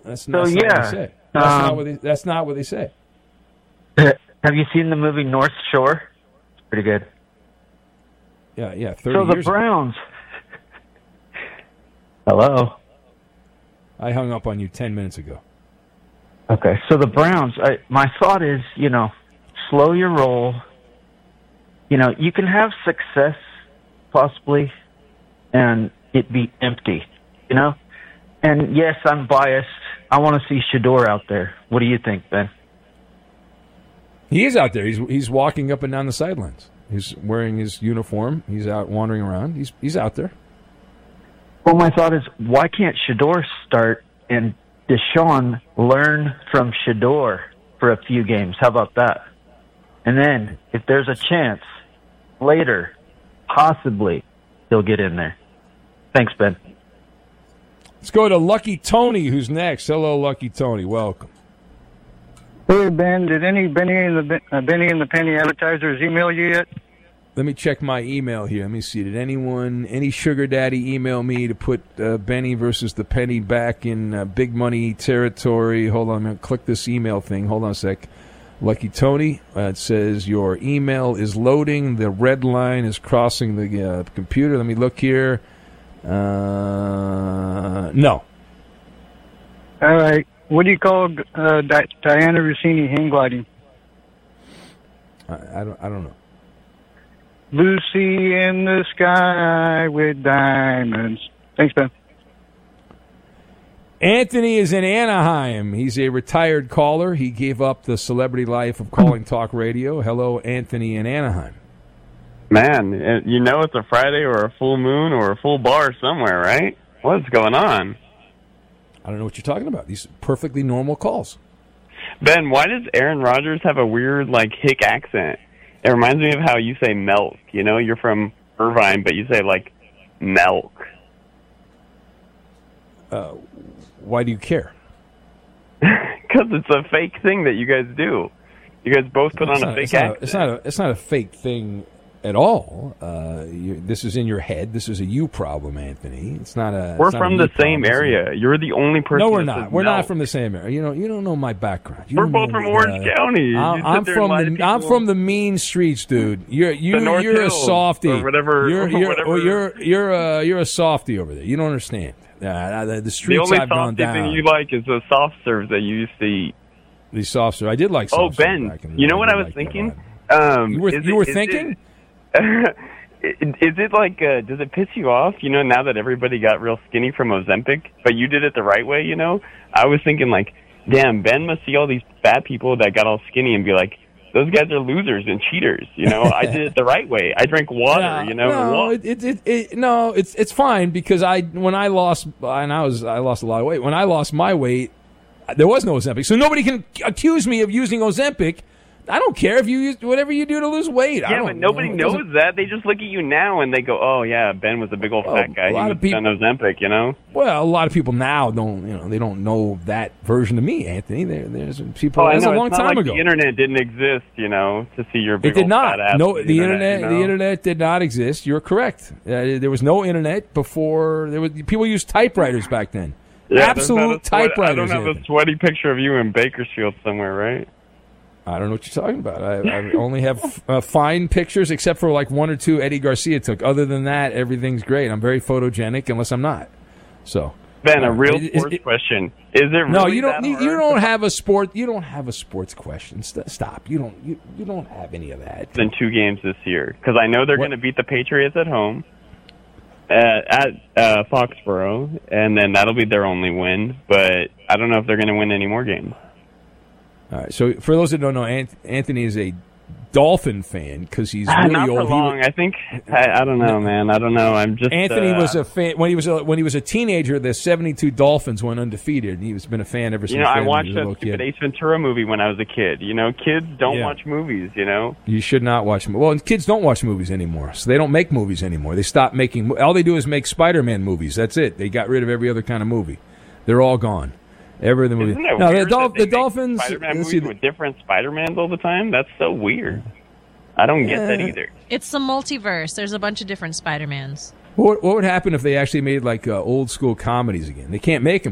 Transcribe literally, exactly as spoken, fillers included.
That's not, so, that's yeah. not what they say. That's, Um, not what they, that's not what they say. Have you seen the movie North Shore? It's pretty good. Yeah, yeah, thirty So the years ago. Browns. Hello? I hung up on you ten minutes ago. Okay, so the Browns, I, my thought is, you know, slow your roll. You know, you can have success, possibly, and it be empty, you know? And yes, I'm biased. I want to see Shador out there. What do you think, Ben? He is out there. He's he's walking up and down the sidelines. He's wearing his uniform. He's out wandering around. He's he's out there. Well, my thought is, why can't Shador start and Deshaun learn from Shador for a few games? How about that? And then, if there's a chance later, possibly, he'll get in there. Thanks, Ben. Let's go to Lucky Tony, who's next. Hello, Lucky Tony. Welcome. Hey, Ben, did any Benny and the uh, Benny and the Penny advertisers email you yet? Let me check my email here. Let me see. Did anyone, any sugar daddy email me to put uh, Benny versus the Penny back in uh, big money territory? Hold on, I'm going to click this email thing. Hold on a sec. Lucky Tony, uh, it says your email is loading. The red line is crossing the uh, computer. Let me look here. Uh, no. All right. What do you call uh, Di- Diana Rossini hang gliding? I, I don't. I don't know. Lucy in the sky with diamonds. Thanks, Ben. Anthony is in Anaheim. He's a retired caller. He gave up the celebrity life of calling talk radio. Hello, Anthony in Anaheim. Man, you know it's a Friday or a full moon or a full bar somewhere, right? What's going on? I don't know what you're talking about. These perfectly normal calls. Ben, why does Aaron Rodgers have a weird, like, hick accent? It reminds me of how you say milk. You know, you're from Irvine, but you say, like, milk. Uh, why do you care? Because it's a fake thing that you guys do. You guys both put it's on not, a fake it's not accent. a, it's, not a, it's not a fake thing at all. Uh, you, this is in your head. This is a you problem, Anthony. It's not a. We're it's not from a the you same problem. area. You're the only person. No, we're that not. says We're milk. not from the same area. You know, you don't know my background. You We're don't both know, from Orange uh, County. You I'm, sit I'm there and from lie the. to I'm people. from the mean streets, dude. You're you. The North You're a Hills, softy. or whatever- You're you're, whatever. oh, you're you're a you're a softy over there. You don't understand. Uh, the, the The streets only I've gone softy down. thing you like is the soft serves that you used to eat. The soft serve. I did like. Oh, Soft serve Ben, back in the you day. know what did I was like that thinking? a lot. Um, You were is you it- were is thinking. It, is it like, uh, does it piss you off, you know, now that everybody got real skinny from Ozempic, but you did it the right way, you know? I was thinking, like, damn, Ben must see all these fat people that got all skinny and be like, those guys are losers and cheaters, you know? I did it the right way. I drank water, No, you know? No, Wa- it, it, it, it, no, it's it's fine because I when I lost and I was I lost a lot of weight. When I lost my weight, there was no Ozempic, so nobody can accuse me of using Ozempic. I don't care if you use whatever you do to lose weight. I Yeah, don't, but nobody you know, it doesn't- knows that. They just look at you now and they go, oh, yeah, Ben was a big old Well, fat guy. a lot He of was people- on Ozempic, you know? Well, a lot of people now don't, you know, they don't know that version of me, Anthony. There, there's people. Oh, I that's know. a long it's not time like ago. the internet didn't exist, you know, to see your big It did old not. fat ass No, on the internet. you The know? internet did not exist. You're correct. Uh, there was no internet before. There was people used typewriters back then. Yeah, there's not Absolute a sweat- typewriters. I don't have Anthony. a sweaty picture of you in Bakersfield somewhere, right? I don't know what you're talking about. I, I only have uh, fine pictures, except for like one or two Eddie Garcia took. Other than that, everything's great. I'm very photogenic, unless I'm not. So, Ben, a uh, real is- sports is- question: Is it really no, you don't. that You, hard? you don't have a sport. You don't have a sports question. St- Stop. You don't. You, you don't have any of that. Than two games this year because I know they're What- going to beat the Patriots at home uh, at uh, Foxborough, and then that'll be their only win. But I don't know if they're going to win any more games. All right. So, for those that don't know, Ant- Anthony is a Dolphin fan because he's really Not for old. He long. wa- I think I, I don't know, man. I don't know. I'm just Anthony uh, was a fan when he was a, when he was a teenager. The seventy-two Dolphins went undefeated, and he's been a fan ever since. You know, I then, watched when he was a that little stupid kid. Ace Ventura movie when I was a kid. You know, kids don't Yeah. watch movies. You know. You should not watch. mo- Well, kids don't watch movies anymore, so they don't make movies anymore. They stopped making. mo- All they do is make Spider-Man movies. That's it. They got rid of every other kind of movie. They're all gone. Every other movie. Isn't it No, weird the, Dol- that they the make Dolphins. Spider-Man let's movies see, the- with different Spider-Mans all the time? That's so weird. I don't get that either. It's the multiverse. There's a bunch of different Spider-Mans. what, what would happen if they actually made like uh, old school comedies again? They can't make them.